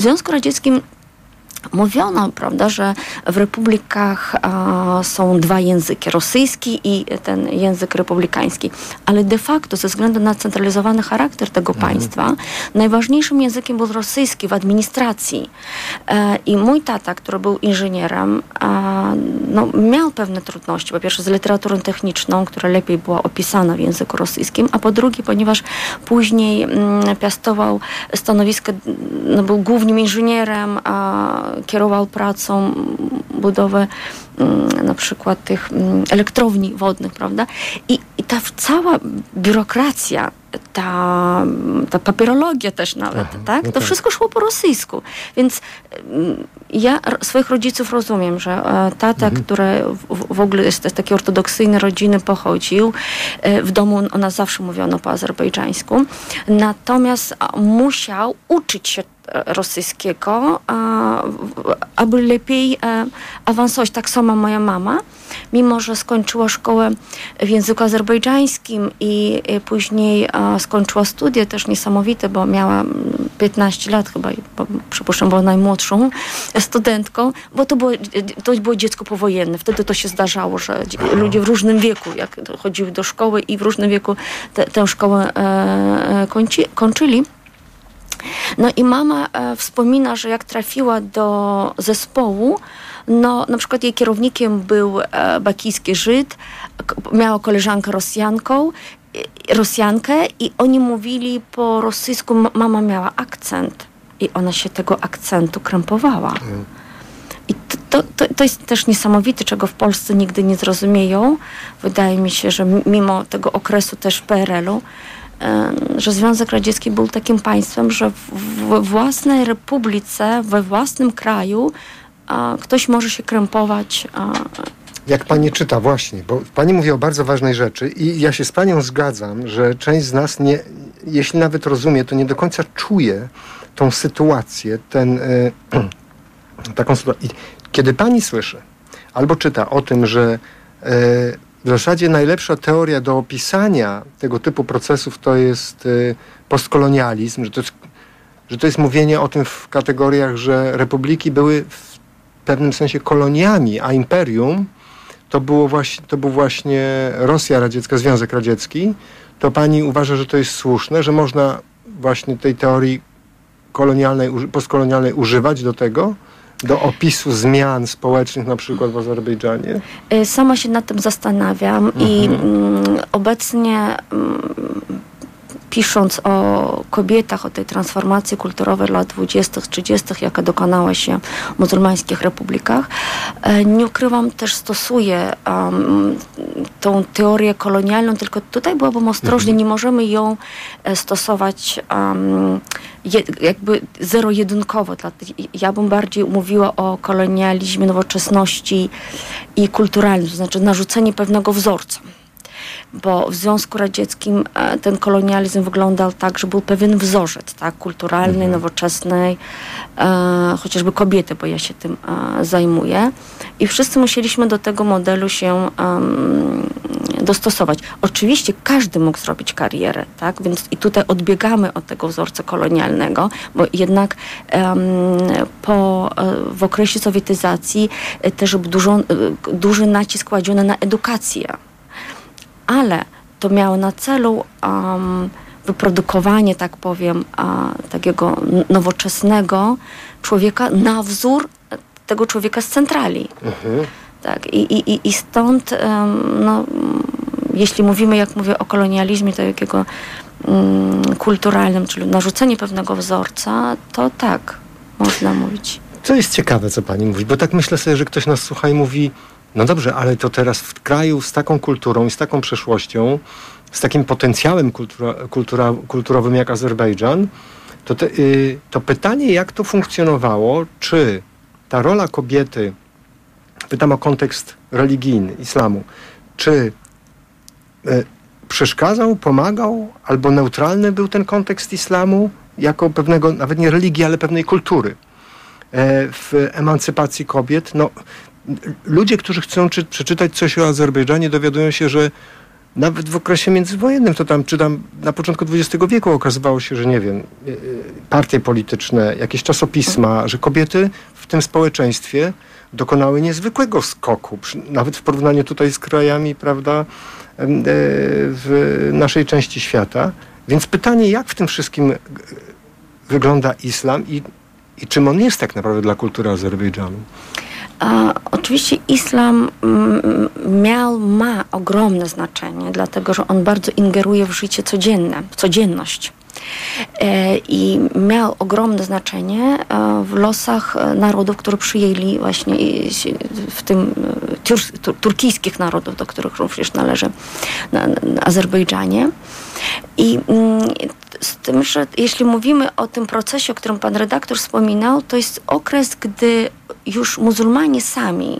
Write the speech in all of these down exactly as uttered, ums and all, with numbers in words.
W Związku Radzieckim mówiono, prawda, że w republikach a, są dwa języki, rosyjski i ten język republikański, ale de facto ze względu na centralizowany charakter tego mhm. państwa, najważniejszym językiem był rosyjski w administracji. E, I mój tata, który był inżynierem, a, no, miał pewne trudności, po pierwsze z literaturą techniczną, która lepiej była opisana w języku rosyjskim, a po drugie, ponieważ później mm, piastował stanowisko, no, był głównym inżynierem, a kierował pracą budowę na przykład tych elektrowni wodnych, prawda? I, i ta cała biurokracja, ta, ta papierologia też nawet, Aha, tak? No to tak. wszystko szło po rosyjsku. Więc ja swoich rodziców rozumiem, że tata, mhm. który w, w ogóle jest z takiej ortodoksyjnej rodziny pochodził, w domu ona zawsze mówiono po azerbejdżańsku, natomiast musiał uczyć się rosyjskiego, aby lepiej awansować. Tak samo moja mama, mimo że skończyła szkołę w języku azerbejdżańskim i później skończyła studia, też niesamowite, bo miała piętnaście lat chyba, bo, przypuszczam, była najmłodszą studentką, bo to było, to było dziecko powojenne. Wtedy to się zdarzało, że ludzie w różnym wieku, jak chodziły do szkoły i w różnym wieku te, tę szkołę e, kończy, kończyli. No i mama e, wspomina, że jak trafiła do zespołu, no na przykład jej kierownikiem był e, bakijski Żyd, k- miała koleżankę Rosjanką, e, Rosjankę i oni mówili po rosyjsku, m- mama miała akcent i ona się tego akcentu krępowała. Mm. I to, to, to jest też niesamowite, czego w Polsce nigdy nie zrozumieją. Wydaje mi się, że mimo tego okresu też w P R L-u, że Związek Radziecki był takim państwem, że we własnej republice, we własnym kraju a, ktoś może się krępować. A... Jak pani czyta właśnie, bo pani mówi o bardzo ważnej rzeczy i ja się z panią zgadzam, że część z nas, nie, jeśli nawet rozumie, to nie do końca czuje tą sytuację, ten, y, taką sytuację. I kiedy pani słyszy albo czyta o tym, że y, w zasadzie najlepsza teoria do opisania tego typu procesów to jest y, postkolonializm, że to jest, że to jest mówienie o tym w kategoriach, że republiki były w pewnym sensie koloniami, a imperium to, było właśnie, to był właśnie Rosja radziecka, Związek Radziecki. To pani uważa, że to jest słuszne, że można właśnie tej teorii kolonialnej, postkolonialnej używać do tego? Do opisu zmian społecznych na przykład w Azerbejdżanie? Sama się nad tym zastanawiam mhm. i mm, obecnie mm, pisząc o kobietach, o tej transformacji kulturowej lat dwudziestych, trzydziestych, jaka dokonała się w muzułmańskich republikach, nie ukrywam, też stosuję um, tą teorię kolonialną, tylko tutaj byłabym ostrożna, nie możemy ją stosować um, je, jakby zero-jedynkowo. Ja bym bardziej mówiła o kolonializmie nowoczesności i kulturalnym, to znaczy narzucenie pewnego wzorca. Bo w Związku Radzieckim e, ten kolonializm wyglądał tak, że był pewien wzorzec, tak, kulturalny, mhm. nowoczesny, e, chociażby kobiety, bo ja się tym e, zajmuję. I wszyscy musieliśmy do tego modelu się um, dostosować. Oczywiście każdy mógł zrobić karierę, tak, więc i tutaj odbiegamy od tego wzorca kolonialnego, bo jednak um, po, w okresie sowietyzacji też dużo, duży nacisk kładziono na edukację. Ale to miało na celu um, wyprodukowanie, tak powiem, a, takiego nowoczesnego człowieka na wzór tego człowieka z centrali. Mhm. Tak, i, i, i stąd, um, no, jeśli mówimy, jak mówię o kolonializmie, to jakiego um, kulturalnym, czyli narzucenie pewnego wzorca, to tak, można mówić. To jest ciekawe, co pani mówi, bo tak myślę sobie, że ktoś nas słucha i mówi, no dobrze, ale to teraz w kraju z taką kulturą i z taką przeszłością, z takim potencjałem kultura, kultura, kulturowym jak Azerbejdżan, to, te, y, to pytanie, jak to funkcjonowało, czy ta rola kobiety, pytam o kontekst religijny, islamu, czy y, przeszkadzał, pomagał, albo neutralny był ten kontekst islamu jako pewnego, nawet nie religii, ale pewnej kultury y, w emancypacji kobiet? No, ludzie, którzy chcą czy, przeczytać coś o Azerbejdżanie, dowiadują się, że nawet w okresie międzywojennym, to tam, czy tam na początku dwudziestego wieku okazywało się, że nie wiem, partie polityczne, jakieś czasopisma, że kobiety w tym społeczeństwie dokonały niezwykłego skoku, nawet w porównaniu tutaj z krajami, prawda, w naszej części świata. Więc pytanie, jak w tym wszystkim wygląda islam i, i czym on jest tak naprawdę dla kultury Azerbejdżanu? A, oczywiście islam m, miał, ma ogromne znaczenie, dlatego że on bardzo ingeruje w życie codzienne, w codzienność. E, I miał ogromne znaczenie e, w losach narodów, które przyjęli właśnie w tym tur, tur, turkijskich narodów, do których również należy na, na Azerbejdżanie. I mm, z tym, że jeśli mówimy o tym procesie, o którym pan redaktor wspominał, to jest okres, gdy już muzułmanie sami,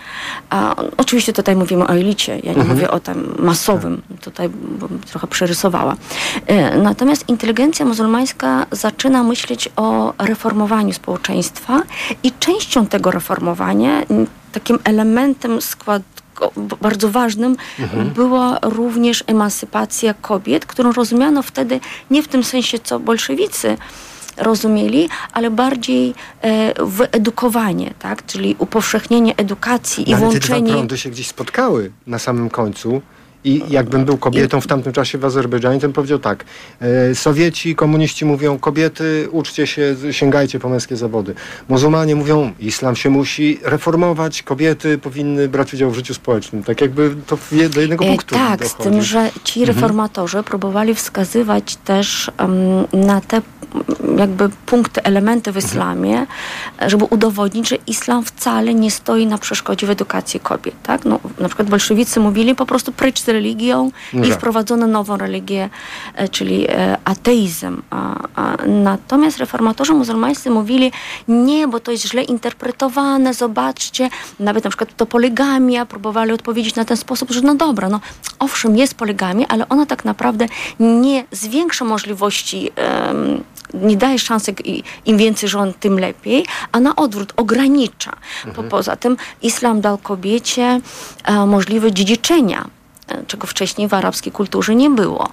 a oczywiście tutaj mówimy o elicie, ja nie mhm. mówię o tym masowym, tutaj bym trochę przerysowała. E, natomiast inteligencja muzułmańska zaczyna myśleć o reformowaniu społeczeństwa i częścią tego reformowania, takim elementem składu bardzo ważnym mhm. była również emancypacja kobiet, którą rozumiano wtedy nie w tym sensie, co bolszewicy rozumieli, ale bardziej e, wyedukowanie, tak? Czyli upowszechnienie edukacji no, i włączenie... Ale te dwa prądy się gdzieś spotkały na samym końcu. I jakbym był kobietą w tamtym czasie w Azerbejdżanie, to bym powiedział tak, e, Sowieci, komuniści mówią, kobiety, uczcie się, sięgajcie po męskie zawody. Muzułmanie mówią, islam się musi reformować, kobiety powinny brać udział w życiu społecznym. Tak jakby to do jednego punktu e, Tak, dochodzi. z tym, że ci reformatorzy mhm. próbowali wskazywać też um, na te jakby punkty, elementy w islamie, mhm. żeby udowodnić, że islam wcale nie stoi na przeszkodzie w edukacji kobiet. Tak? No, na przykład bolszewicy mówili po prostu precz z religią i wprowadzono nową religię, czyli ateizm. A, a, natomiast reformatorzy muzułmańscy mówili, nie, bo to jest źle interpretowane, zobaczcie, nawet na przykład to poligamia, próbowali odpowiedzieć na ten sposób, że no dobra, no owszem, jest poligamia, ale ona tak naprawdę nie zwiększa możliwości um, nie daje szansy, im więcej żon, tym lepiej, a na odwrót ogranicza. Mhm. Poza tym islam dał kobiecie e, możliwość dziedziczenia, czego wcześniej w arabskiej kulturze nie było.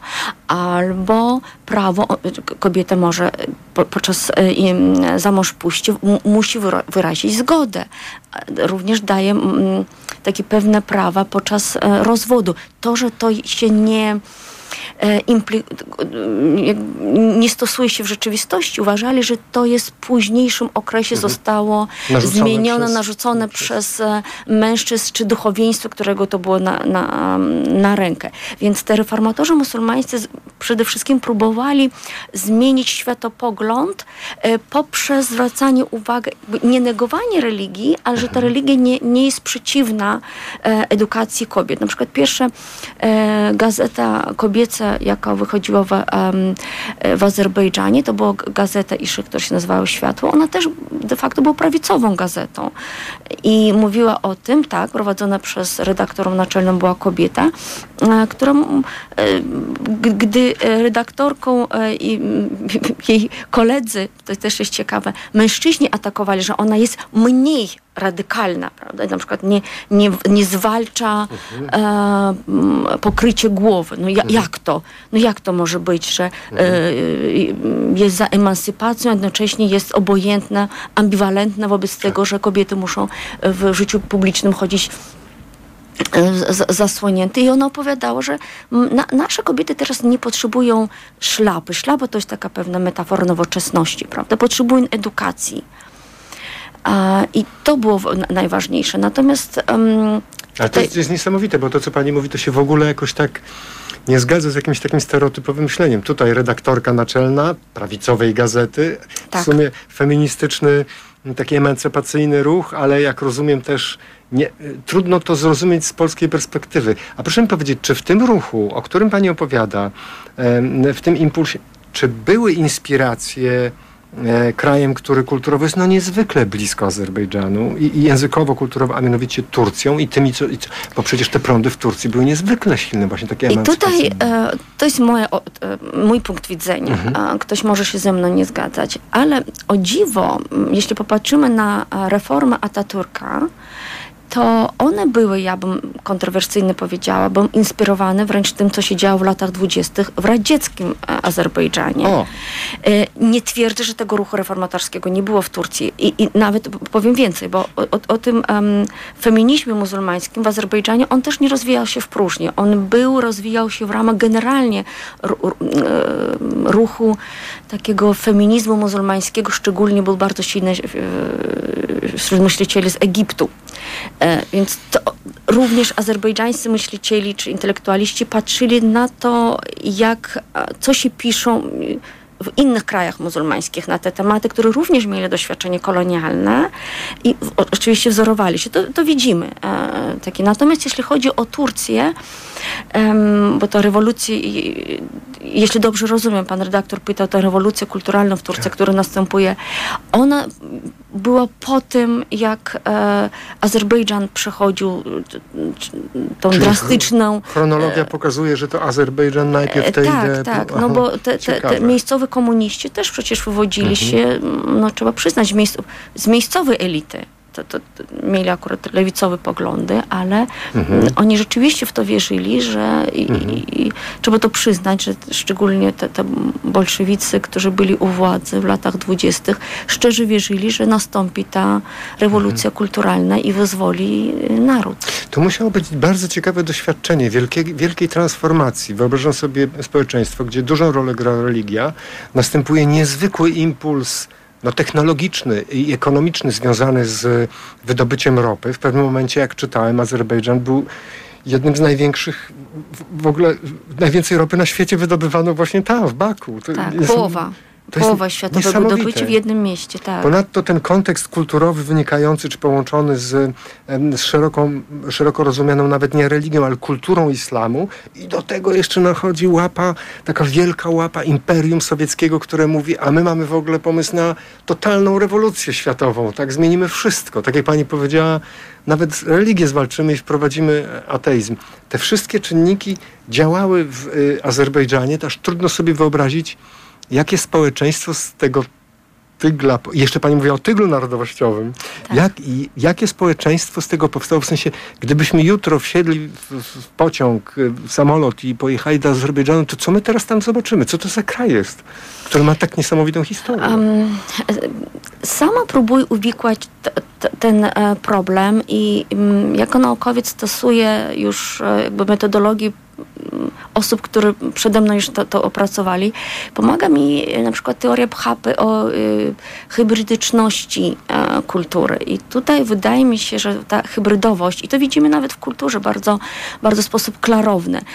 Albo prawo, kobieta może po, podczas e, zamąż pójścia m, musi wyra- wyrazić zgodę. Również daje m, takie pewne prawa podczas e, rozwodu. To, że to się nie Impli- nie stosuje się w rzeczywistości. Uważali, że to jest w późniejszym okresie mhm. zostało narzucone zmienione, przez, narzucone przez, przez mężczyzn czy duchowieństwo, którego to było na, na, na rękę. Więc te reformatorzy muzułmańscy przede wszystkim próbowali zmienić światopogląd e, poprzez zwracanie uwagi, nie negowanie religii, ale że ta religia nie, nie jest przeciwna e, edukacji kobiet. Na przykład pierwsza e, gazeta kobieca, jaka wychodziła w, um, w Azerbejdżanie, to była gazeta Iszy, która się nazywała Światło. Ona też de facto była prawicową gazetą. I mówiła o tym, tak, prowadzona przez redaktorą naczelną była kobieta, e, która, e, gdy redaktorką e, i jej koledzy, to też jest ciekawe, mężczyźni atakowali, że ona jest mniej radykalna, prawda? Na przykład nie, nie, nie zwalcza mhm. e, pokrycie głowy. No ja, mhm. jak to? No jak to może być, że mhm. e, jest za emancypacją, a jednocześnie jest obojętna, ambiwalentna wobec tak. tego, że kobiety muszą w życiu publicznym chodzić z, zasłonięte. I ona opowiadała, że na, nasze kobiety teraz nie potrzebują szlapy. Szlapa to jest taka pewna metafora nowoczesności, prawda? Potrzebują edukacji. A, I to było najważniejsze. Natomiast... Um, Ale to jest, to jest niesamowite, bo to, co pani mówi, to się w ogóle jakoś tak nie zgadza z jakimś takim stereotypowym myśleniem. Tutaj redaktorka naczelna prawicowej gazety, tak. w sumie feministyczny, taki emancypacyjny ruch, ale jak rozumiem też nie, trudno to zrozumieć z polskiej perspektywy. A proszę mi powiedzieć, czy w tym ruchu, o którym pani opowiada, w tym impulsie, czy były inspiracje krajem, który kulturowo jest no niezwykle blisko Azerbejdżanu i, i językowo-kulturowo, a mianowicie Turcją i tymi, co, i co, bo przecież te prądy w Turcji były niezwykle silne, właśnie takie emancypacyjne. I tutaj e, to jest moje, o, e, mój punkt widzenia. Mhm. Ktoś może się ze mną nie zgadzać, ale o dziwo, jeśli popatrzymy na reformę Atatürka, to one były, ja bym kontrowersyjnie powiedziała, bym inspirowane wręcz tym, co się działo w latach dwudziestych w radzieckim Azerbejdżanie. O. Nie twierdzę, że tego ruchu reformatorskiego nie było w Turcji i, i nawet powiem więcej, bo o, o tym um, feminizmie muzułmańskim w Azerbejdżanie on też nie rozwijał się w próżni. On był, rozwijał się w ramach generalnie ruchu takiego feminizmu muzułmańskiego, szczególnie był bardzo silny wśród myślicieli z Egiptu. E, więc to również azerbejdżańscy myślicieli czy intelektualiści patrzyli na to, jak, co się piszą w innych krajach muzułmańskich na te tematy, które również mieli doświadczenie kolonialne i w, oczywiście wzorowali się. To, to widzimy. E, takie. Natomiast jeśli chodzi o Turcję, em, bo to rewolucja, jeśli dobrze rozumiem, pan redaktor pytał o tę rewolucję kulturalną w Turcji, która następuje, ona była po tym, jak e, Azerbejdżan przechodził tą Czyli drastyczną... Chronologia pokazuje, że to Azerbejdżan najpierw te tak, idee... Tak, no bo te, te, te miejscowi komuniści też przecież wywodzili mhm. się, no trzeba przyznać, miejsc, z miejscowej elity. To, to, to mieli akurat lewicowe poglądy, ale mhm. oni rzeczywiście w to wierzyli, że i, mhm. i, i trzeba to przyznać, że szczególnie te, te bolszewicy, którzy byli u władzy w latach dwudziestych, szczerze wierzyli, że nastąpi ta rewolucja mhm. kulturalna i wyzwoli naród. To musiało być bardzo ciekawe doświadczenie wielkiej, wielkiej transformacji. Wyobrażam sobie społeczeństwo, gdzie dużą rolę gra religia, następuje niezwykły impuls no, technologiczny i ekonomiczny związany z wydobyciem ropy. W pewnym momencie, jak czytałem, Azerbejdżan był jednym z największych, w ogóle najwięcej ropy na świecie wydobywano właśnie tam, w Baku. To tak, jest, połowa. Połowa światowego dobycia w jednym mieście, tak. Ponadto ten kontekst kulturowy wynikający czy połączony z, z szeroką, szeroko rozumianą nawet nie religią, ale kulturą islamu i do tego jeszcze nachodzi łapa, taka wielka łapa imperium sowieckiego, które mówi, a my mamy w ogóle pomysł na totalną rewolucję światową, tak, zmienimy wszystko. Tak jak pani powiedziała, nawet religię zwalczymy i wprowadzimy ateizm. Te wszystkie czynniki działały w y, Azerbejdżanie, to aż trudno sobie wyobrazić, jakie społeczeństwo z tego tygla, jeszcze pani mówiła o tyglu narodowościowym, tak. Jak, i, jakie społeczeństwo z tego powstało, w sensie, gdybyśmy jutro wsiedli w, w pociąg, w samolot i pojechali do Azerbejdżanu, to co my teraz tam zobaczymy? Co to za kraj jest, który ma tak niesamowitą historię? Um, sama próbuję uwikłać t, t, ten e, problem i m, jako naukowiec stosuję już e, jakby metodologii osób, które przede mną już to, to opracowali. Pomaga mi na przykład teoria Bhapy o y, hybrydyczności y, kultury. I tutaj wydaje mi się, że ta hybrydowość, i to widzimy nawet w kulturze bardzo, bardzo w sposób klarowny. Y,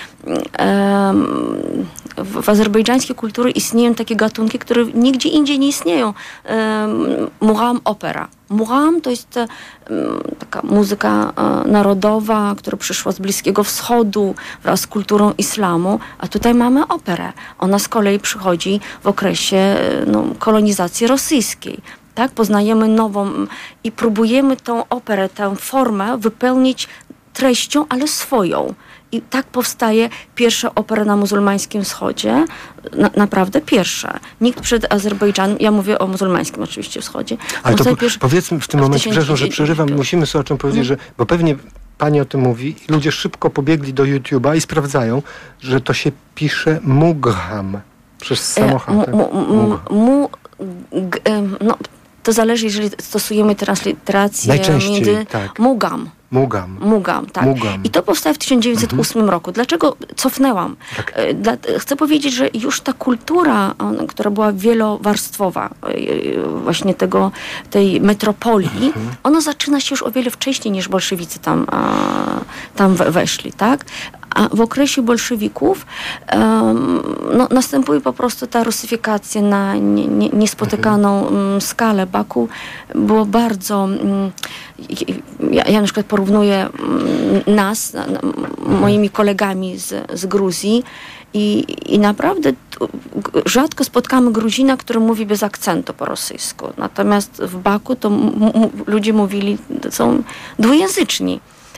w, w azerbejdżańskiej kulturze istnieją takie gatunki, które nigdzie indziej nie istnieją. Y, Mugham opera. Mugham to jest e, taka muzyka e, narodowa, która przyszła z Bliskiego Wschodu wraz z kulturą islamu, a tutaj mamy operę. Ona z kolei przychodzi w okresie e, no, kolonizacji rosyjskiej. Tak? Poznajemy nową i próbujemy tą operę, tę formę wypełnić treścią, ale swoją. I tak powstaje pierwsza opera na muzułmańskim wschodzie. Na, naprawdę pierwsza. Nikt przed Azerbejdżanem, ja mówię o muzułmańskim oczywiście wschodzie. Ale to po, powiedzmy w tym momencie, przepraszam, że przerywam, musimy sobie o czym powiedzieć, że, bo pewnie pani o tym mówi i ludzie szybko pobiegli do YouTube'a i sprawdzają, że to się pisze Mugham przez samochód. Mu, no, to zależy, jeżeli stosujemy transliterację między tak. Mugham. Mugham. Mugham, tak. Mugham. I to powstało w tysiąc dziewięćset ósmym mhm. roku. Dlaczego cofnęłam? Tak. Dla, chcę powiedzieć, że już ta kultura, on, która była wielowarstwowa, właśnie tego, tej metropolii, mhm. ona zaczyna się już o wiele wcześniej niż bolszewicy tam, a, tam weszli, tak? A w okresie bolszewików um, no, następuje po prostu ta rusyfikacja na nie, nie, niespotykaną mhm. skalę. Baku było bardzo... Um, ja, ja na przykład porównuję um, nas, na, na, moimi kolegami z, z Gruzji i, i naprawdę t, rzadko spotkamy Gruzina, który mówi bez akcentu po rosyjsku. Natomiast w Baku to m, m, ludzie mówili, są dwujęzyczni.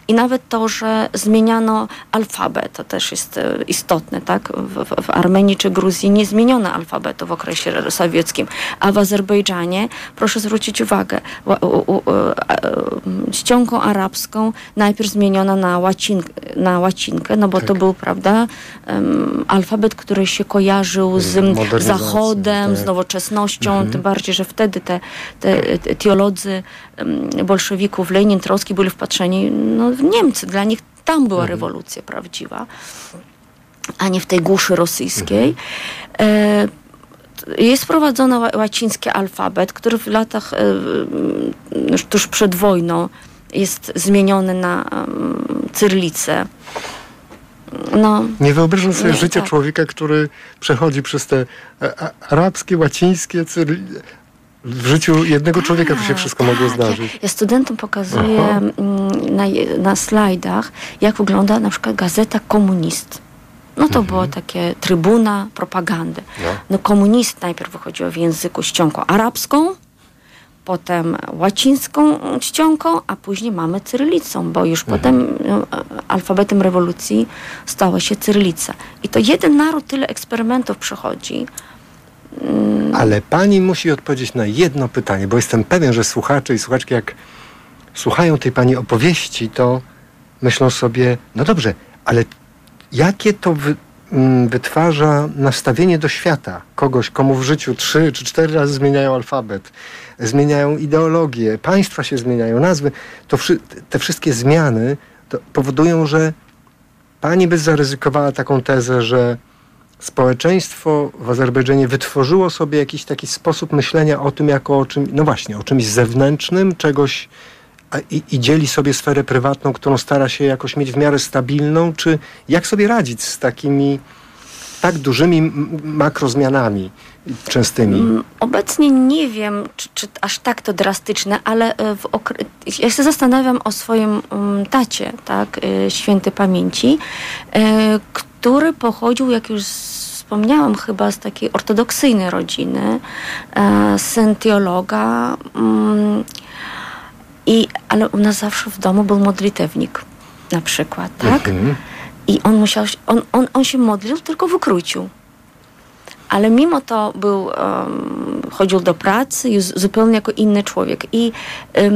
I nawet to, że zmieniano alfabet, to też jest e, istotne, tak? W, w, w Armenii czy Gruzji nie zmieniono alfabetu w okresie sowieckim, a w Azerbejdżanie, proszę zwrócić uwagę, u, u, u, ściągą arabską najpierw zmieniono na, łacin, na łacinkę, no bo tak. to był, prawda, um, alfabet, który się kojarzył z Zachodem, tak. z nowoczesnością, mhm. tym bardziej, że wtedy te, te, te teolodzy um, bolszewików, Lenin, Trocki byli wpatrzeni no, w Niemcy. Dla nich tam była mhm. rewolucja prawdziwa, a nie w tej głuszy rosyjskiej. Mhm. E, Jest wprowadzony łaciński alfabet, który w latach już tuż przed wojną jest zmieniony na um, cyrylicę. No, nie wyobrażam sobie nie, życia tak. człowieka, który przechodzi przez te arabskie, łacińskie, cyry... W życiu jednego człowieka to się wszystko tak. mogło zdarzyć. Ja, ja studentom pokazuję na, na slajdach, jak wygląda na przykład gazeta Komunist. No to mhm. było takie trybuna propagandy. No. no komunist najpierw wychodził w języku czcionką arabską, potem łacińską czcionką, a później mamy cyrylicą, bo już mhm. potem no, alfabetem rewolucji stała się cyrylica. I to jeden naród tyle eksperymentów przechodzi. Mm. Ale pani musi odpowiedzieć na jedno pytanie, bo jestem pewien, że słuchacze i słuchaczki jak słuchają tej pani opowieści, to myślą sobie, no dobrze, ale jakie to wy, m, wytwarza nastawienie do świata kogoś, komu w życiu trzy czy cztery razy zmieniają alfabet, zmieniają ideologię, państwa się zmieniają, nazwy, to wszy, te wszystkie zmiany to powodują, że pani by zaryzykowała taką tezę, że społeczeństwo w Azerbejdżanie wytworzyło sobie jakiś taki sposób myślenia o tym jako o czym, no właśnie, o czymś zewnętrznym, czegoś I, i dzieli sobie sferę prywatną, którą stara się jakoś mieć w miarę stabilną, czy jak sobie radzić z takimi tak dużymi makrozmianami częstymi? Obecnie nie wiem, czy, czy aż tak to drastyczne, ale w okre... ja się zastanawiam o swoim um, tacie, tak, y, świętej pamięci, y, który pochodził, jak już wspomniałam, chyba z takiej ortodoksyjnej rodziny, y, syn teologa, y, I, ale u nas zawsze w domu był modlitewnik, na przykład, tak? Mhm. I on musiał, on, on, on się modlił tylko w ukróciu. Ale mimo to był, um, chodził do pracy i z, zupełnie jako inny człowiek. I um,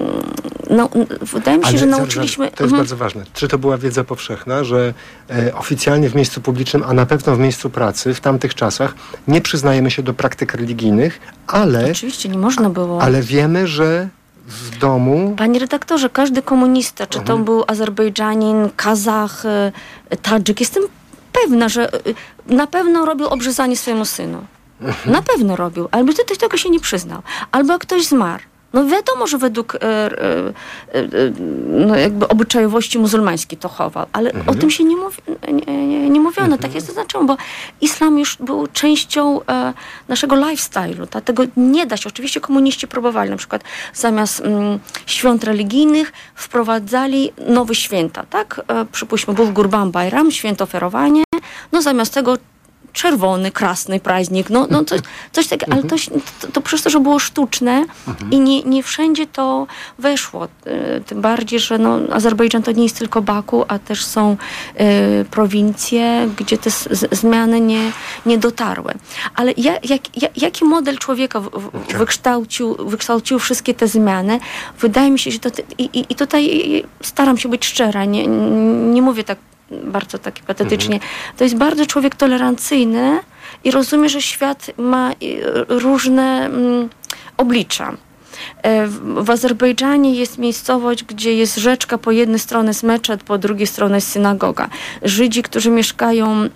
no, wydaje mi się, ale że nauczyliśmy... To jest mhm. bardzo ważne. Czy to była wiedza powszechna, że e, oficjalnie w miejscu publicznym, a na pewno w miejscu pracy w tamtych czasach nie przyznajemy się do praktyk religijnych, ale... Oczywiście, nie można było. Ale wiemy, że w domu... Panie redaktorze, każdy komunista, czy to mhm. był Azerbejdżanin, Kazach, Tadżyk, jestem pewna, że na pewno robił obrzezanie swojemu synu. Mhm. Na pewno robił, albo ktoś tego się nie przyznał. Albo jak ktoś zmarł. No wiadomo, że według e, e, e, no jakby obyczajowości muzułmańskiej to chował, ale mhm. o tym się nie, mówi, nie, nie, nie mówiono, mhm. tak jest zaznaczone, bo islam już był częścią e, naszego lifestyle'u, tak? Tego nie da się. Oczywiście komuniści próbowali, na przykład zamiast mm, świąt religijnych wprowadzali nowe święta, tak? E, przypuśćmy, był Gurban Bayram, święto ofiarowanie, no zamiast tego czerwony, krasny praźnik, no, no coś, coś takiego, ale to, to, to przez to, że było sztuczne mhm. i nie, nie wszędzie to weszło. Tym bardziej, że no, Azerbejdżan to nie jest tylko Baku, a też są y, prowincje, gdzie te z, zmiany nie, nie dotarły. Ale ja, jak, jak, jaki model człowieka w, w, wykształcił, wykształcił wszystkie te zmiany? Wydaje mi się, że to... I, i, i tutaj staram się być szczera, nie, nie mówię tak bardzo tak patetycznie. Mhm. To jest bardzo człowiek tolerancyjny i rozumie, że świat ma różne mm, oblicza. W, w Azerbejdżanie jest miejscowość, gdzie jest rzeczka, po jednej stronie jest meczet, po drugiej stronie jest synagoga. Żydzi, którzy mieszkają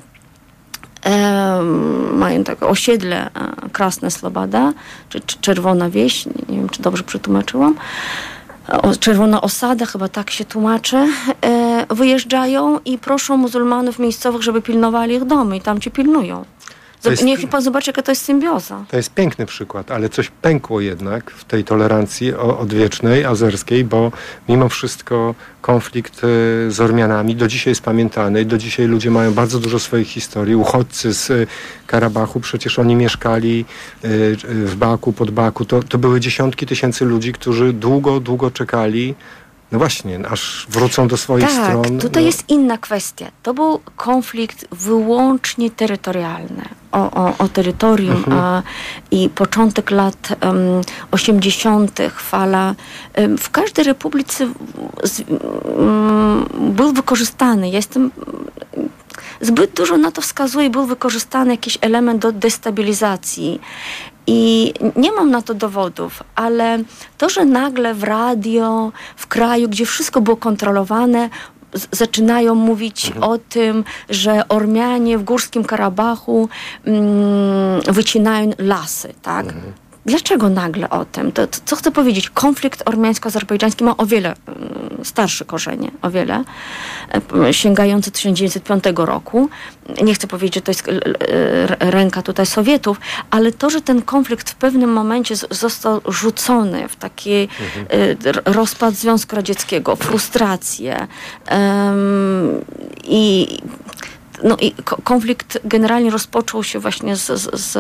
e, mają takie osiedle e, Krasna Slobada, czy, czy Czerwona Wieś, nie, nie wiem, czy dobrze przetłumaczyłam. O, Czerwona Osada, chyba tak się tłumaczy, e, wyjeżdżają i proszą muzułmanów miejscowych, żeby pilnowali ich domy i tam cię pilnują. Jest, niech pan zobaczy, jaka to jest symbioza. To jest piękny przykład, ale coś pękło jednak w tej tolerancji odwiecznej, azerskiej, bo mimo wszystko konflikt z Ormianami do dzisiaj jest pamiętany. Do dzisiaj ludzie mają bardzo dużo swoich historii. Uchodźcy z Karabachu, przecież oni mieszkali w Baku, pod Baku. To, to były dziesiątki tysięcy ludzi, którzy długo, długo czekali No właśnie, aż wrócą do swoich tak, stron. Tak, tutaj no. jest inna kwestia. To był konflikt wyłącznie terytorialny. O, o, o terytorium mhm. a, i początek lat um, osiemdziesiątych fala um, w każdej republice z, um, był wykorzystany. Ja jestem zbyt dużo na to wskazuje, był wykorzystany jakiś element do destabilizacji. I nie mam na to dowodów, ale to, że nagle w radio, w kraju, gdzie wszystko było kontrolowane, z- zaczynają mówić mhm. o tym, że Ormianie w Górskim Karabachu mm, wycinają lasy, tak? Mhm. Dlaczego nagle o tym? To, to, co chcę powiedzieć? Konflikt ormiańsko-azerbejdżański ma o wiele um, starsze korzenie, o wiele, um, sięgające tysiąc dziewięćset piątego roku. Nie chcę powiedzieć, że to jest l, l, ręka tutaj Sowietów, ale to, że ten konflikt w pewnym momencie z, został rzucony w taki mhm. y, rozpad Związku Radzieckiego, frustrację um, i No i konflikt generalnie rozpoczął się właśnie z, z, z,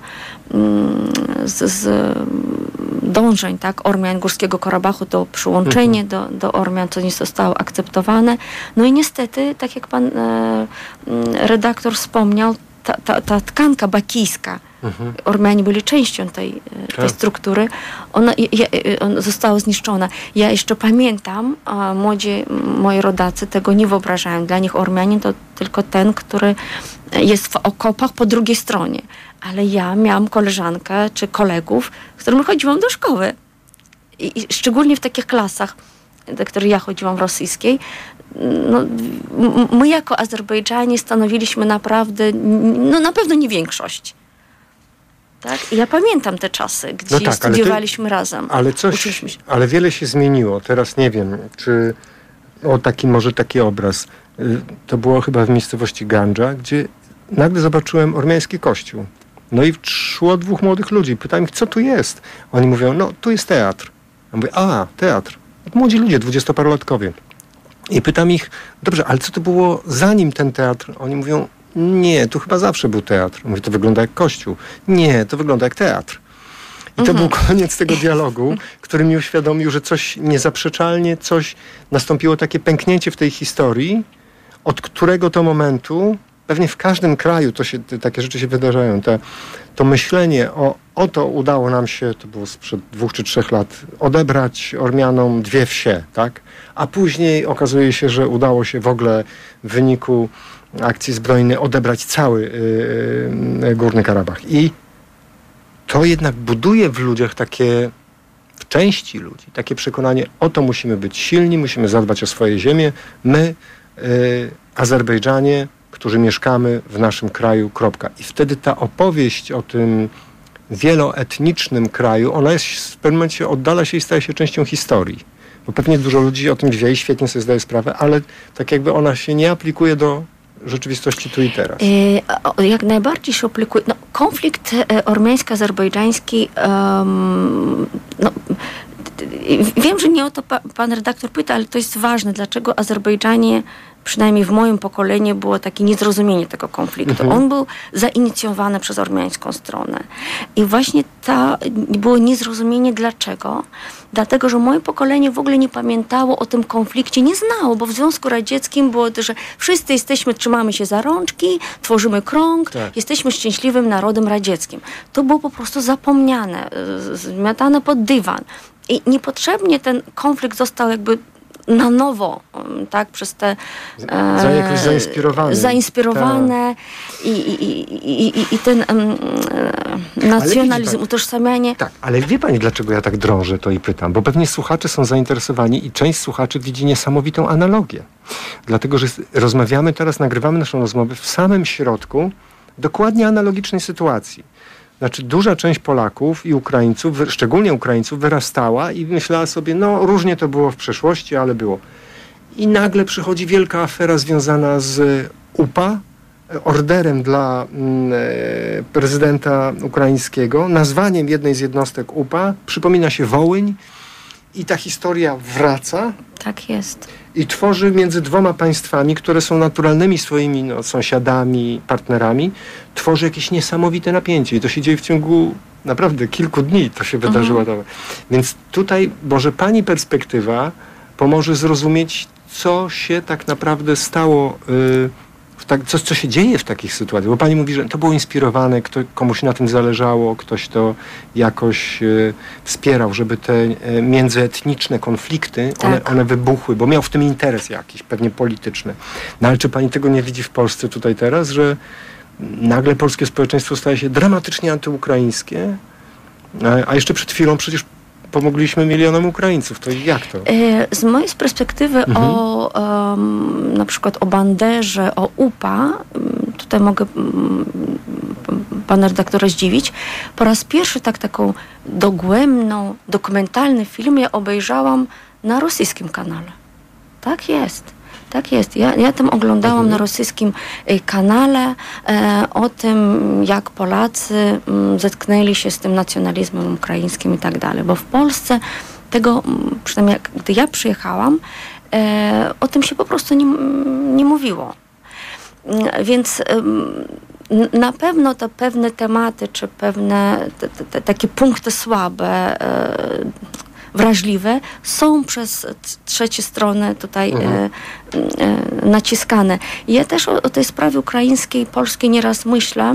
z, z dążeń, tak, Ormian Górskiego Karabachu do przyłączenia mhm. do, do Ormian, co nie zostało akceptowane. No i niestety, tak jak pan e, redaktor wspomniał, ta, ta, ta tkanka bakijska, mhm. Ormianie byli częścią tej, tej struktury, ona, je, ona została zniszczona. Ja jeszcze pamiętam, a młodzi moi rodacy tego nie wyobrażają. Dla nich Ormianin to tylko ten, który jest w okopach po drugiej stronie. Ale ja miałam koleżankę czy kolegów, z którymi chodziłam do szkoły. I, i szczególnie w takich klasach, do których ja chodziłam w rosyjskiej, no, my jako Azerbejdżanie stanowiliśmy naprawdę, no na pewno nie większość. Tak? I ja pamiętam te czasy, gdzie no tak, studiowaliśmy ale ty, razem. Ale coś, ale wiele się zmieniło. Teraz nie wiem, czy o taki może taki obraz. To było chyba w miejscowości Gandża, gdzie nagle zobaczyłem ormiański kościół. No i szło dwóch młodych ludzi. Pytałem ich, co tu jest? Oni mówią, no tu jest teatr. Ja mówię, a, teatr. Młodzi ludzie, dwudziestoparolatkowie. I pytam ich, dobrze, ale co to było zanim ten teatr? Oni mówią, nie, tu chyba zawsze był teatr. Mówię, to wygląda jak kościół. Nie, to wygląda jak teatr. I to mhm. był koniec tego dialogu, który mi uświadomił, że coś niezaprzeczalnie, coś nastąpiło takie pęknięcie w tej historii, od którego to momentu, pewnie w każdym kraju to się, te, takie rzeczy się wydarzają. Te, to myślenie o, o to udało nam się, to było sprzed dwóch czy trzech lat, odebrać Ormianom dwie wsie, tak? A później okazuje się, że udało się w ogóle w wyniku akcji zbrojnej odebrać cały yy, yy, Górny Karabach. I to jednak buduje w ludziach takie, w części ludzi, takie przekonanie, oto musimy być silni, musimy zadbać o swoje ziemię. My, yy, Azerbejdżanie, którzy mieszkamy w naszym kraju, kropka. I wtedy ta opowieść o tym wieloetnicznym kraju, ona jest w pewnym momencie oddala się i staje się częścią historii. Bo pewnie dużo ludzi o tym wie i świetnie sobie zdaje sprawę, ale tak jakby ona się nie aplikuje do rzeczywistości tu i teraz. E, jak najbardziej się aplikuje. No, konflikt e, ormiańsko-azerbejdżański um, no, wiem, że nie o to pa, pan redaktor pyta, ale to jest ważne. Dlaczego Azerbejdżanie, przynajmniej w moim pokoleniu, było takie niezrozumienie tego konfliktu. Mhm. On był zainicjowany przez ormiańską stronę. I właśnie to było niezrozumienie. Dlaczego? Dlatego, że moje pokolenie w ogóle nie pamiętało o tym konflikcie, nie znało, bo w Związku Radzieckim było to, że wszyscy jesteśmy, trzymamy się za rączki, tworzymy krąg, tak. Jesteśmy szczęśliwym narodem radzieckim. To było po prostu zapomniane, zmiatane pod dywan. I niepotrzebnie ten konflikt został jakby na nowo, tak, przez te e, Za jakoś zainspirowane, zainspirowane i, i, i, i, i ten e, nacjonalizm, pani, utożsamianie. Tak, ale wie pani, dlaczego ja tak drążę to i pytam? Bo pewnie słuchacze są zainteresowani i część słuchaczy widzi niesamowitą analogię. Dlatego, że rozmawiamy teraz, nagrywamy naszą rozmowę w samym środku dokładnie analogicznej sytuacji. Znaczy duża część Polaków i Ukraińców, szczególnie Ukraińców, wyrastała i myślała sobie, no różnie to było w przeszłości, ale było. I nagle przychodzi wielka afera związana z U P A, orderem dla mm, prezydenta ukraińskiego, nazwaniem jednej z jednostek U P A, przypomina się Wołyń i ta historia wraca. Tak jest. I tworzy między dwoma państwami, które są naturalnymi swoimi no, sąsiadami, partnerami, tworzy jakieś niesamowite napięcie. I to się dzieje w ciągu naprawdę kilku dni. To się wydarzyło. Mhm. Więc tutaj może pani perspektywa pomoże zrozumieć, co się tak naprawdę stało, y, w tak, co, co się dzieje w takich sytuacjach. Bo pani mówi, że to było inspirowane, kto, komuś na tym zależało, ktoś to jakoś y, wspierał, żeby te y, międzyetniczne konflikty, Tak. one, one wybuchły, bo miał w tym interes jakiś, pewnie polityczny. No ale czy pani tego nie widzi w Polsce tutaj teraz, że nagle polskie społeczeństwo staje się dramatycznie antyukraińskie, a, a jeszcze przed chwilą przecież pomogliśmy milionom Ukraińców. To jak to? E, Z mojej perspektywy Mhm. o em, na przykład o Banderze, o U P A, m, tutaj mogę m, pana redaktora zdziwić. Po raz pierwszy tak taką dogłębną, dokumentalny film ja obejrzałam na rosyjskim kanale. Tak jest. Tak jest. Ja, ja tam oglądałam Mhm. na rosyjskim e, kanale e, o tym, jak Polacy m, zetknęli się z tym nacjonalizmem ukraińskim i tak dalej. Bo w Polsce tego, m, przynajmniej jak, gdy ja przyjechałam, e, o tym się po prostu nie, nie mówiło. Mm, Więc em, n- na pewno te pewne tematy, czy pewne te, te, te, takie punkty słabe, e, wrażliwe, są przez t- trzecie strony tutaj Mhm. e, e, naciskane. Ja też o, o tej sprawie ukraińskiej, polskiej nieraz myślę,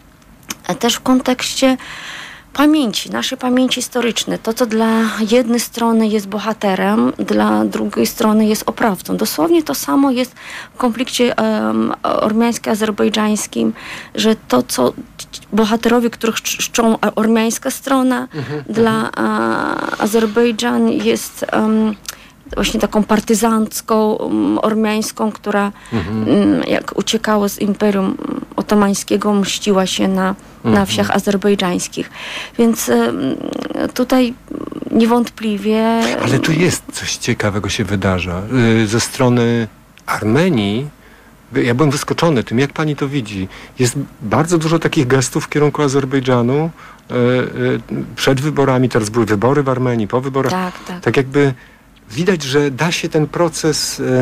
e, też w kontekście pamięci, naszej pamięci historycznej. To, co dla jednej strony jest bohaterem, dla drugiej strony jest oprawcą. Dosłownie to samo jest w konflikcie um, ormiańsko-azerbejdżańskim, że to, co bohaterowie, których cz- czczą a- ormiańska strona, Mhm. dla a, Azerbejdżan jest um, właśnie taką partyzancką, um, ormiańską, która Mhm. mm, jak uciekała z Imperium Otomańskiego, mściła się na, na Mhm. wsiach azerbejdżańskich. Więc em, tutaj niewątpliwie... Ale tu jest coś ciekawego się wydarza. Y, Ze strony Armenii, by- ja byłem wyskoczony tym, jak pani to widzi. Jest bardzo dużo takich gestów w kierunku Azerbejdżanu. y, y, Przed wyborami, teraz były wybory w Armenii, po wyborach. Tak, tak. Tak jakby widać, że da się ten proces y,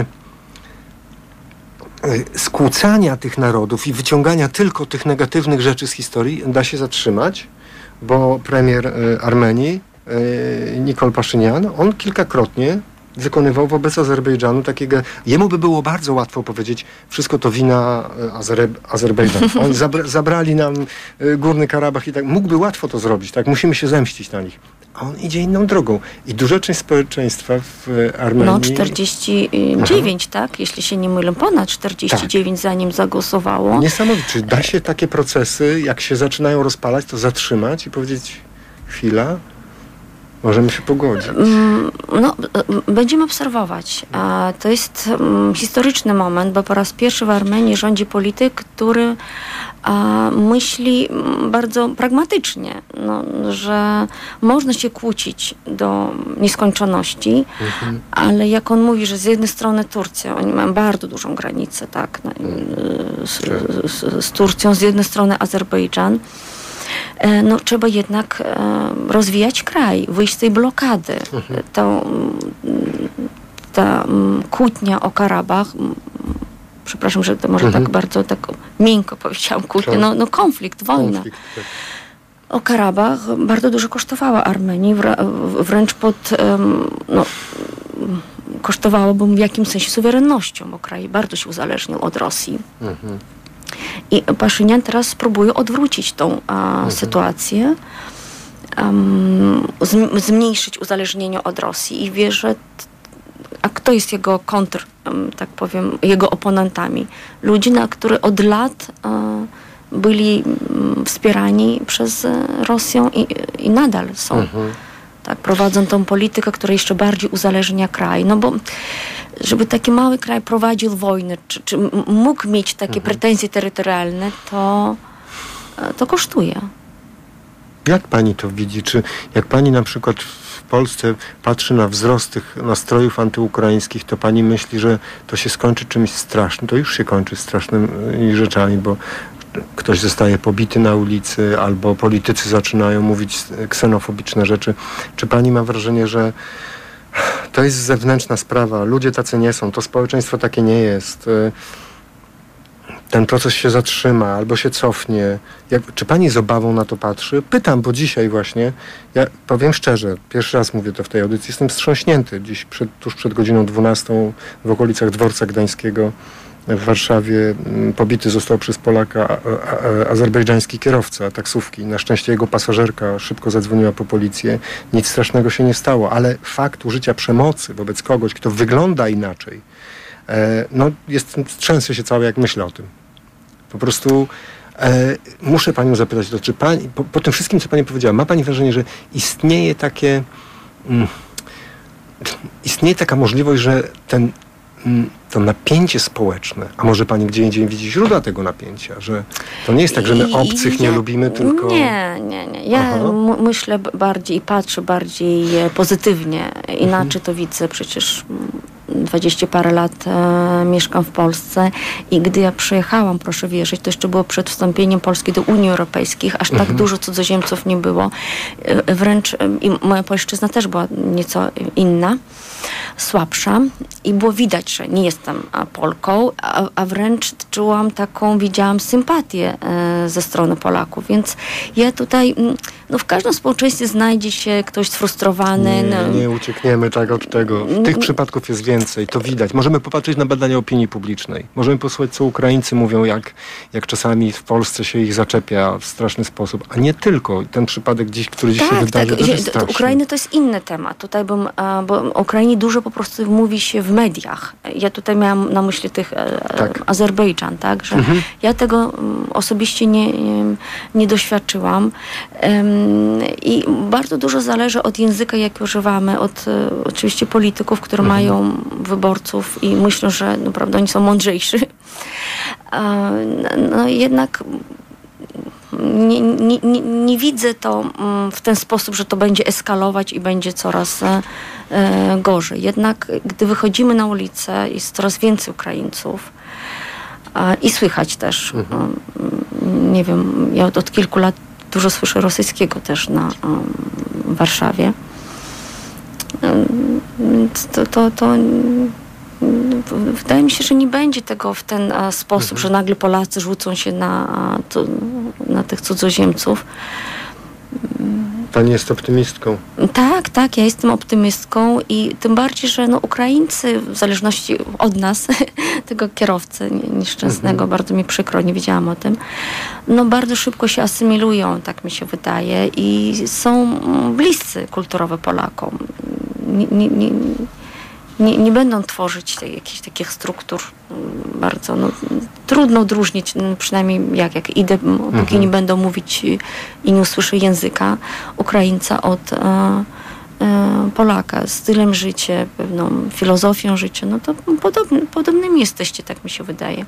y, skłócania tych narodów i wyciągania tylko tych negatywnych rzeczy z historii da się zatrzymać, bo premier y, Armenii, y, Nikol Paszynian, on kilkakrotnie wykonywał wobec Azerbejdżanu takiego... Jemu by było bardzo łatwo powiedzieć, wszystko to wina y, Azer- Azerbejdżanu. Oni zabra- zabrali nam y, Górny Karabach i tak. Mógłby łatwo to zrobić, tak? Musimy się zemścić na nich. A on idzie inną drogą. I duża część społeczeństwa w y, Armenii... No czterdzieści dziewięć, tak? Jeśli się nie mylę, ponad czterdzieści dziewięć zanim zagłosowało. Niesamowicie. Czy da się takie procesy, jak się zaczynają rozpalać, to zatrzymać i powiedzieć chwila, możemy się pogodzić. Mm, No, e, będziemy obserwować. A to jest mm, historyczny moment, bo po raz pierwszy w Armenii rządzi polityk, który a, myśli mm, bardzo pragmatycznie, no, że można się kłócić do nieskończoności, Mhm. ale jak on mówi, że z jednej strony Turcja, oni mają bardzo dużą granicę, tak, no, y, z, z, z Turcją, z jednej strony Azerbejdżan, e, no, trzeba jednak e, rozwijać kraj, wyjść z tej blokady. Mhm. To, mm, ta mm, kłótnia o Karabach, mm, przepraszam, że to może Mhm. tak bardzo tak miękko powiedziałam, kłótnia, Tak. no, no konflikt, wojna. Konflikt, tak. O Karabach bardzo dużo kosztowała Armenii, wra- w- wręcz pod, em, no, mm, kosztowałoby w jakimś sensie suwerennością, bo kraj bardzo się uzależnił od Rosji. Mhm. I Paszynian teraz próbuje odwrócić tą a, sytuację, um, zm- zmniejszyć uzależnienie od Rosji i wie, że t- a kto jest jego kontr, em, tak powiem, jego oponentami? Ludzie, na które od lat e, byli mm, wspierani przez e, Rosję i, i nadal są. Mhm. Tak, prowadzą tą politykę, która jeszcze bardziej uzależnia kraj. No bo żeby taki mały kraj prowadził wojnę, czy, czy m- mógł mieć takie pretensje terytorialne, to, e, to kosztuje. Jak pani to widzi? Czy jak pani na przykład w Polsce patrzy na wzrost tych nastrojów antyukraińskich, to pani myśli, że to się skończy czymś strasznym? To już się kończy strasznymi rzeczami, bo ktoś zostaje pobity na ulicy, albo politycy zaczynają mówić ksenofobiczne rzeczy. Czy pani ma wrażenie, że to jest zewnętrzna sprawa, ludzie tacy nie są, to społeczeństwo takie nie jest? ten proces się zatrzyma albo się cofnie. Jak, czy pani z obawą na to patrzy? Pytam, bo dzisiaj właśnie, ja powiem szczerze, pierwszy raz mówię to w tej audycji, jestem wstrząśnięty. Dziś przed, tuż przed godziną dwunastą w okolicach Dworca Gdańskiego w Warszawie pobity został przez Polaka a, a, azerbejdżański kierowca taksówki. Na szczęście jego pasażerka szybko zadzwoniła po policję. Nic strasznego się nie stało, ale fakt użycia przemocy wobec kogoś, kto wygląda inaczej, e, no jest, trzęsę się cały, jak myślę o tym. Po prostu e, muszę panią zapytać, to, czy pani, po, po tym wszystkim, co pani powiedziała, ma pani wrażenie, że istnieje takie mm, istnieje taka możliwość, że ten to napięcie społeczne, a może pani gdzie indziej widzi źródła tego napięcia, że to nie jest tak, że my obcych nie ja, lubimy, tylko... Nie, nie, nie. Ja m- myślę bardziej i patrzę bardziej pozytywnie. Inaczej mhm. to widzę. Przecież dwadzieścia parę lat e, mieszkam w Polsce i gdy ja przyjechałam, proszę wierzyć, to jeszcze było przed wstąpieniem Polski do Unii Europejskiej, aż tak mhm. dużo cudzoziemców nie było. E, wręcz e, i moja polszczyzna też była nieco inna, słabsza i było widać, że nie jestem Polką, a, a wręcz czułam taką, widziałam sympatię e, ze strony Polaków, więc ja tutaj, no w każdym społeczeństwie znajdzie się ktoś sfrustrowany. Nie, no, nie uciekniemy tak od tego. Tych przypadków jest więcej, to widać. Możemy popatrzeć na badania opinii publicznej. Możemy posłuchać, co Ukraińcy mówią, jak, jak czasami w Polsce się ich zaczepia w straszny sposób, a nie tylko. Ten przypadek dziś, który dziś tak, się wydarzy, tak. to jest straszny. Ukrainy to jest inny temat. Tutaj bym, bo o Ukrainie dużo po prostu mówi się w mediach. Ja tutaj miałam na myśli tych tak. Azerbejdżan, tak, że mhm. ja tego osobiście nie, nie doświadczyłam. I bardzo dużo zależy od języka, jaki używamy, od oczywiście polityków, którzy mhm. mają wyborców i myślą, że naprawdę oni są mądrzejsi. No jednak nie, nie, nie, nie widzę to w ten sposób, że to będzie eskalować i będzie coraz e, gorzej. Jednak gdy wychodzimy na ulicę, jest coraz więcej Ukraińców e, i słychać też, mhm. e, nie wiem, ja od, od kilku lat dużo słyszę rosyjskiego też na, e, w Warszawie. Więc to, to, to wydaje mi się, że nie będzie tego w ten sposób, mhm. że nagle Polacy rzucą się na, to, na tych cudzoziemców. Pani jest optymistką. Tak, tak, ja jestem optymistką i tym bardziej, że no, Ukraińcy, w zależności od nas, tego kierowcy nieszczęsnego, mhm. bardzo mi przykro, nie wiedziałam o tym, no bardzo szybko się asymilują, tak mi się wydaje, i są bliscy kulturowo Polakom. Nie, nie, nie, nie, nie będą tworzyć tej, jakichś takich struktur bardzo, no, trudno odróżnić, no, przynajmniej jak, jak idę, mhm. póki nie będą mówić i nie usłyszę języka Ukraińca od e, e, Polaka, stylem życia, pewną filozofią życia, no to podobny, podobnymi jesteście, tak mi się wydaje.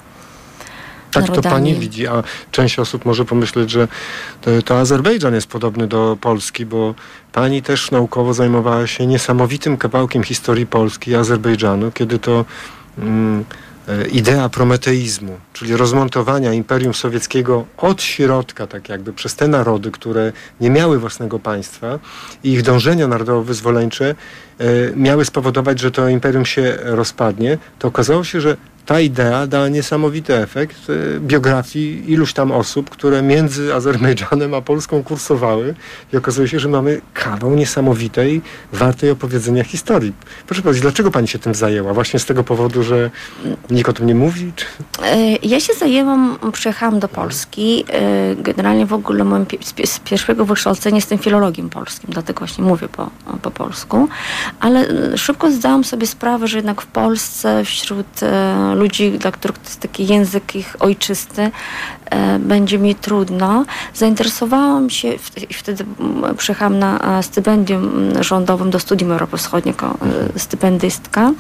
Tak narodami. To pani widzi, a część osób może pomyśleć, że to, to Azerbejdżan jest podobny do Polski, bo pani też naukowo zajmowała się niesamowitym kawałkiem historii Polski i Azerbejdżanu, kiedy to mm, idea prometeizmu, czyli rozmontowania Imperium Sowieckiego od środka, tak jakby przez te narody, które nie miały własnego państwa i ich dążenia narodowo-wyzwoleńcze e, miały spowodować, że to imperium się rozpadnie, to okazało się, że ta idea dała niesamowity efekt biografii iluś tam osób, które między Azerbejdżanem a Polską kursowały i okazuje się, że mamy kawał niesamowitej, wartej opowiedzenia historii. Proszę powiedzieć, dlaczego pani się tym zajęła? Właśnie z tego powodu, że nikt o tym nie mówi? Czy... Ja się zajęłam, przyjechałam do Polski. Generalnie w ogóle moim z pierwszego wykształcenia jestem filologiem polskim, dlatego właśnie mówię po, po polsku. Ale szybko zdałam sobie sprawę, że jednak w Polsce wśród ludzi, dla których to jest taki język ich ojczysty, e, będzie mi trudno. Zainteresowałam się i wtedy przyjechałam na stypendium rządowym do Studium Europy Wschodniej jako e, stypendystka.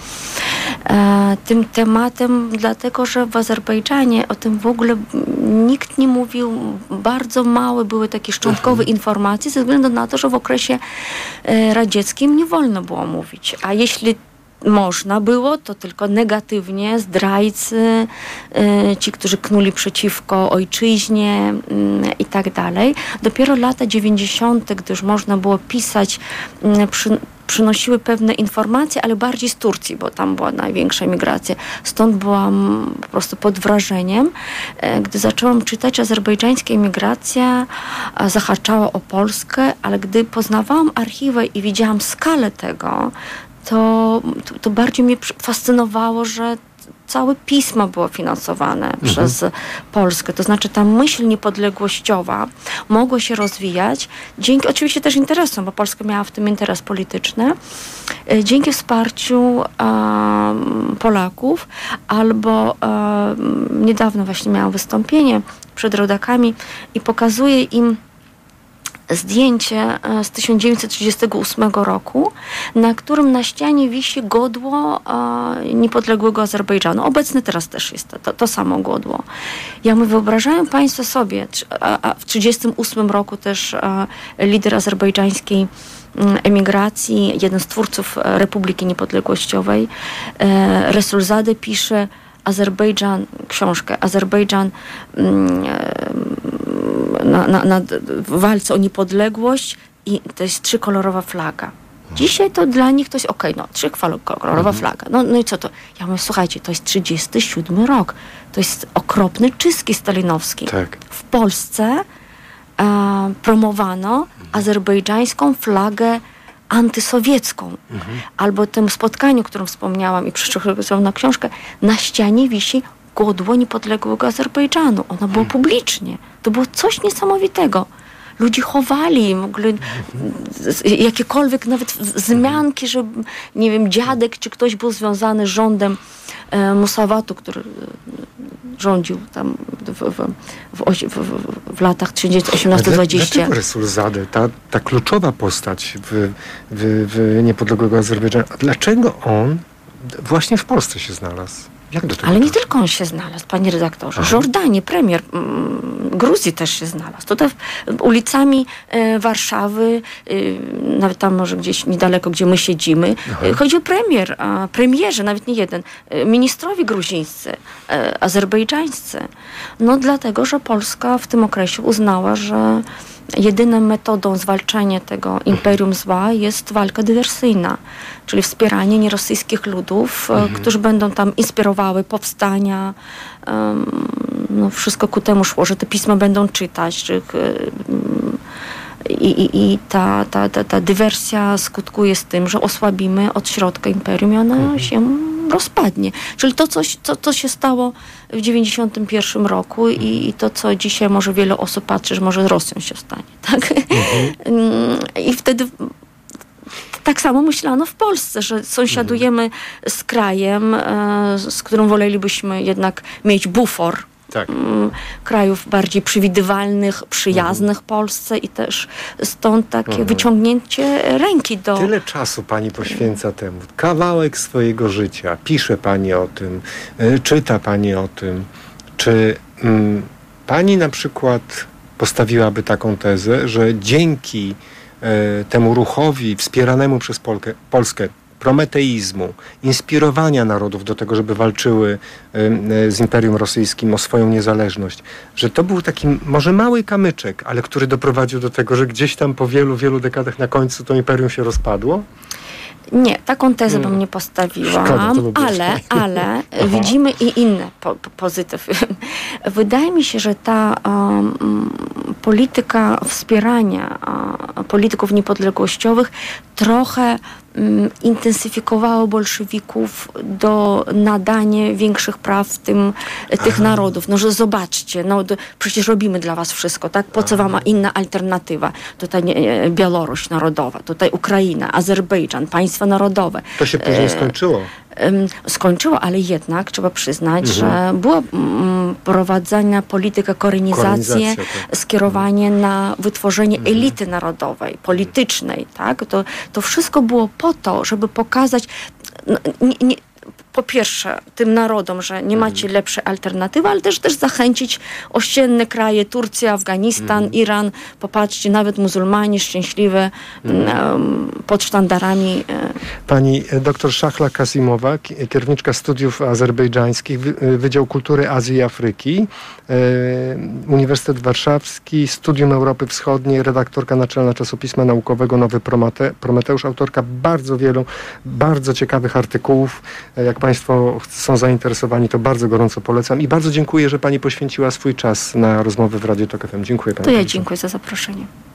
E, tym tematem, dlatego, że w Azerbejdżanie o tym w ogóle nikt nie mówił, bardzo małe były takie szczątkowe mhm. informacje, ze względu na to, że w okresie e, radzieckim nie wolno było mówić. A jeśli można było, to tylko negatywnie, zdrajcy, y, ci, którzy knuli przeciwko ojczyźnie y, i tak dalej. Dopiero lata dziewięćdziesiąte, gdy już można było pisać y, przy, przynosiły pewne informacje, ale bardziej z Turcji, bo tam była największa emigracja. Stąd byłam po prostu pod wrażeniem, gdy zaczęłam czytać, azerbejdżańska emigracja zahaczała o Polskę, ale gdy poznawałam archiwę i widziałam skalę tego, to, to, to bardziej mnie fascynowało, że całe pismo było finansowane mhm. przez Polskę. To znaczy ta myśl niepodległościowa mogła się rozwijać dzięki oczywiście też interesom, bo Polska miała w tym interes polityczny, dzięki wsparciu um, Polaków, albo um, niedawno właśnie miałam wystąpienie przed rodakami i pokazuję im zdjęcie z tysiąc dziewięćset trzydziestego ósmego roku, na którym na ścianie wisi godło e, niepodległego Azerbejdżanu. Obecne teraz też jest to, to samo godło. Ja mówię, wyobrażają Państwo sobie, a, a w trzydziestym ósmym roku też e, lider azerbejdżańskiej emigracji, jeden z twórców Republiki Niepodległościowej, e, Resulzade pisze Azerbejdżan, książkę Azerbejdżan mm, Na, na, na walce o niepodległość i to jest trzykolorowa flaga. Dzisiaj to dla nich to jest okej, okay, no trzykolorowa mhm. flaga. No, no i co to? Ja mówię, słuchajcie, to jest trzydziesty siódmy rok. To jest okropny czystki stalinowski. Tak. W Polsce e, promowano mhm. azerbejdżańską flagę antysowiecką. Mhm. Albo tym spotkaniu, o którym wspomniałam i przyszłam na książkę, na ścianie wisi godło niepodległego Azerbejdżanu. Ono było publicznie. To było coś niesamowitego. Ludzie chowali w ogóle jakiekolwiek nawet wzmianki, że nie wiem, dziadek czy ktoś był związany z rządem e, Musawatu, który rządził tam w, w, w, w, w latach tysiąc dziewięćset osiemnaście dwadzieścia. Dlaczego Resulzade, ta, ta kluczowa postać w, w, w niepodległego Azerbejdżanu, dlaczego on właśnie w Polsce się znalazł? Jak do tego Ale nie doszło? tylko on się znalazł, panie redaktorze. Jordanie, premier mm, Gruzji też się znalazł. Tutaj ulicami e, Warszawy, e, nawet tam może gdzieś niedaleko, gdzie my siedzimy, e, chodził premier, a premierzy, nawet nie jeden, e, ministrowie gruzińscy, e, azerbejdżańscy. No dlatego, że Polska w tym okresie uznała, że jedyną metodą zwalczania tego imperium zła jest walka dywersyjna, czyli wspieranie nierosyjskich ludów, mhm. którzy będą tam inspirowały powstania. Um, no wszystko ku temu szło, że te pisma będą czytać. Że, um, I i, i ta, ta, ta, ta dywersja skutkuje z tym, że osłabimy od środka imperium i ona mhm. się rozpadnie. Czyli to, coś, co, co się stało w dziewięćdziesiątym pierwszym roku i, i to, co dzisiaj może wiele osób patrzy, że może z Rosją się stanie. Tak? Mhm. I wtedy tak samo myślano w Polsce, że sąsiadujemy z krajem, z którym wolelibyśmy jednak mieć bufor. Tak. Krajów bardziej przewidywalnych, przyjaznych mhm. Polsce i też stąd takie mhm. wyciągnięcie ręki do... Tyle czasu pani poświęca temu. Kawałek swojego życia. Pisze pani o tym, y, czyta pani o tym. Czy y, pani na przykład postawiłaby taką tezę, że dzięki y, temu ruchowi wspieranemu przez Polkę, Polskę prometeizmu, inspirowania narodów do tego, żeby walczyły y, z Imperium Rosyjskim o swoją niezależność, że to był taki może mały kamyczek, ale który doprowadził do tego, że gdzieś tam po wielu, wielu dekadach na końcu to imperium się rozpadło? Nie, taką tezę bym nie postawiłam, Szkoda, ale, ale widzimy i inne po, po, pozytywy. Wydaje mi się, że ta um, polityka wspierania um, polityków niepodległościowych trochę um, intensyfikowała bolszewików do nadania większych praw tym, tych narodów. No, że zobaczcie, no do, przecież robimy dla was wszystko, tak? Po co wam inna alternatywa? Tutaj nie, Białoruś narodowa, tutaj Ukraina, Azerbejdżan, państwa narodowe. To się później skończyło. Skończyło, ale jednak trzeba przyznać, mhm. że była mm, prowadzona polityka korenizacji, tak. skierowanie na wytworzenie mhm. elity narodowej, politycznej, tak? To, to wszystko było po to, żeby pokazać, no, nie, nie, po pierwsze tym narodom, że nie macie lepszej alternatywy, ale też też zachęcić ościenne kraje, Turcja, Afganistan, mm. Iran. Popatrzcie, nawet muzułmanie szczęśliwe mm. pod sztandarami. Pani dr Szachla Kasimowa, kierowniczka studiów azerbejdżańskich, Wydział Kultury Azji i Afryki, Uniwersytet Warszawski, Studium Europy Wschodniej, redaktorka naczelna czasopisma naukowego Nowy Promete, Prometeusz, autorka bardzo wielu, bardzo ciekawych artykułów. Jak Państwo są zainteresowani, to bardzo gorąco polecam i bardzo dziękuję, że Pani poświęciła swój czas na rozmowę w Radiu Tok F M. Dziękuję Pani. To ja dziękuję za zaproszenie.